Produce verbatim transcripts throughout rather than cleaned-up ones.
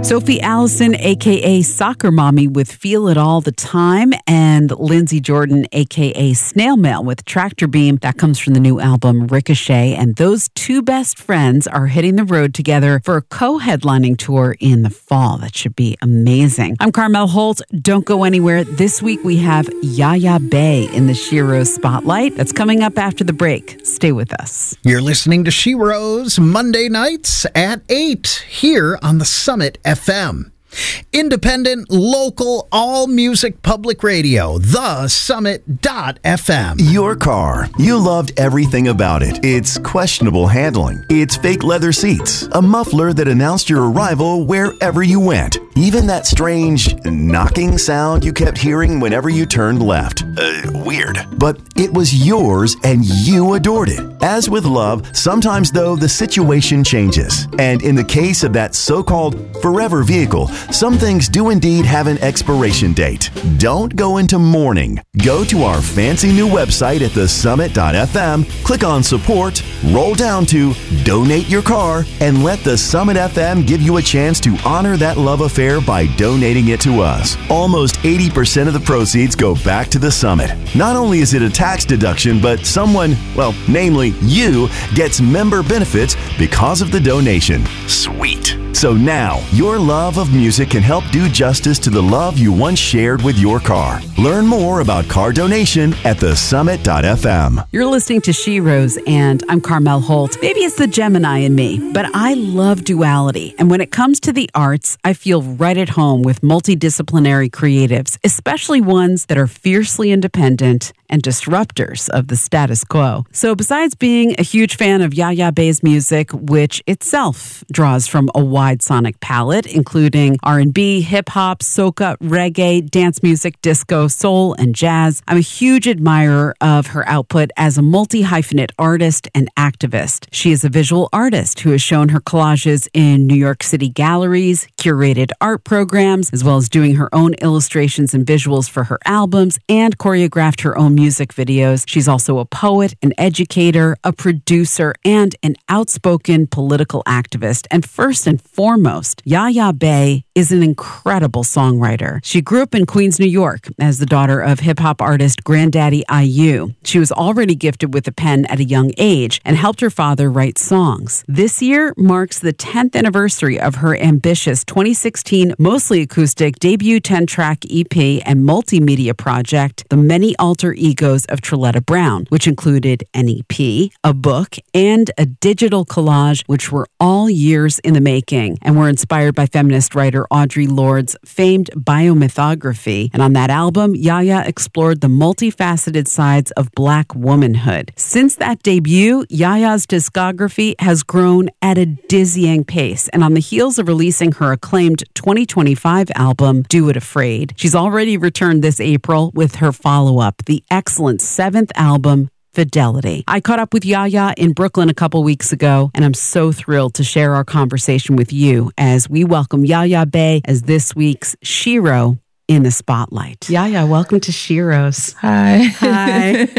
Sophie Allison, a k a. Soccer Mommy with Feel It All the Time, and Lindsey Jordan, a k a. Snail Mail with Tractor Beam. That comes from the new album Ricochet, and those two best friends are hitting the road together for a co-headlining tour in the fall. That should be amazing. I'm Carmel Holt. Don't go anywhere. This week we have Yaya Bay in the Shiro Spotlight. That's coming up after the break. Stay with us. You're listening to Shiro's Monday nights at eight here on the Summit F M. Independent, local, all-music public radio, the summit dot f m. Your car. You loved everything about it. Its questionable handling, its fake leather seats, a muffler that announced your arrival wherever you went, even that strange knocking sound you kept hearing whenever you turned left. Uh, weird. But it was yours and you adored it. As with love, sometimes though, the situation changes. And in the case of that so-called forever vehicle, some things do indeed have an expiration date. Don't go into mourning. Go to our fancy new website at the summit dot f m, click on support, roll down to donate your car, and let the Summit F M give you a chance to honor that love affair by donating it to us. Almost eighty percent of the proceeds go back to the Summit. Not only is it a tax deduction, but someone, well, namely you, gets member benefits because of the donation. Sweet. So now, your love of music can help do justice to the love you once shared with your car. Learn more about car donation at the summit dot f m. You're listening to Shiro's, and I'm Carmel Holt. Maybe it's the Gemini in me, but I love duality. And when it comes to the arts, I feel right at home with multidisciplinary creatives, especially ones that are fiercely independent and disruptors of the status quo. So besides being a huge fan of Yaya Bay's music, which itself draws from a wide sonic palette, including R and B, hip-hop, soca, reggae, dance music, disco, soul, and jazz, I'm a huge admirer of her output as a multi-hyphenate artist and activist. She is a visual artist who has shown her collages in New York City galleries, curated art programs, as well as doing her own illustrations and visuals for her albums, and choreographed her own music videos. She's also a poet, an educator, a producer, and an outspoken political activist. And first and foremost, Yaya Bay is an incredible songwriter. She grew up in Queens, New York, as the daughter of hip-hop artist Granddaddy I U. She was already gifted with a pen at a young age and helped her father write songs. This year marks the tenth anniversary of her ambitious twenty sixteen mostly acoustic debut ten-track E P and multimedia project, The Many Alter Egos of Trilletta Brown, which included an E P, a book, and a digital collage, which were all years in the making and were inspired by feminist writer Audre Lorde's famed biomythography. And on that album, Yaya explored the multifaceted sides of Black womanhood. Since that debut, Yaya's discography has grown at a dizzying pace, and on the heels of releasing her acclaimed twenty twenty-five album, Do It Afraid, she's already returned this April with her follow-up, the excellent seventh album, Fidelity. I caught up with Yaya in Brooklyn a couple weeks ago, and I'm so thrilled to share our conversation with you as we welcome Yaya Bay as this week's Shiro in the Spotlight. Yaya, welcome to Shiro's. Hi. Hi.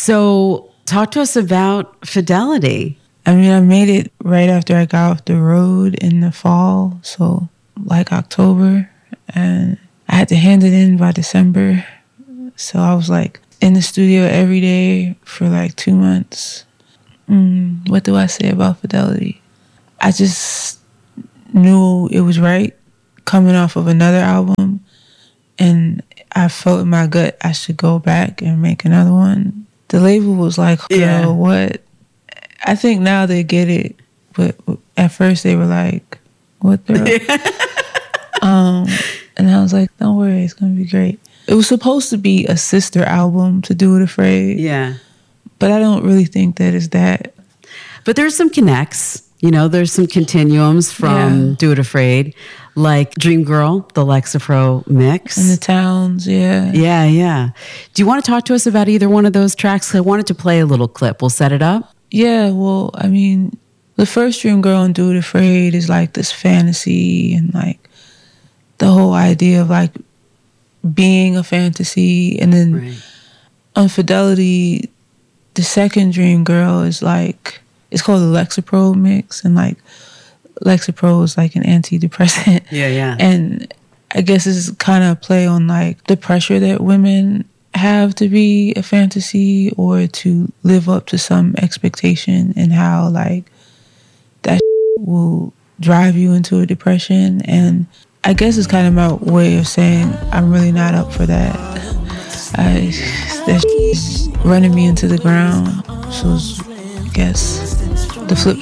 So, talk to us about Fidelity. I mean, I made it right after I got off the road in the fall, so like October, and I had to hand it in by December. So I was like in the studio every day for like two months. Mm, what do I say about Fidelity? I just knew it was right coming off of another album, and I felt in my gut I should go back and make another one. The label was like, girl, yeah. What? I think now they get it, but at first they were like, what the? um, and I was like, don't worry, it's going to be great. It was supposed to be a sister album to Do It Afraid. Yeah. But I don't really think that is that. But there's some connects. You know, there's some continuums from yeah. Do It Afraid, like Dream Girl, the Lexapro mix. And the Towns, yeah. Yeah, yeah. Do you want to talk to us about either one of those tracks? I wanted to play a little clip. We'll set it up. Yeah, well, I mean, the first Dream Girl and Do It Afraid is like this fantasy and like the whole idea of like being a fantasy. And then right. on Fidelity, the second Dream Girl is like, it's called the Lexapro mix. And like Lexapro is like an antidepressant. Yeah, yeah. And I guess it's kind of play on like the pressure that women have to be a fantasy or to live up to some expectation, and how like that will drive you into a depression. And I guess it's kind of my way of saying I'm really not up for that. I, that's running me into the ground. So I guess the flip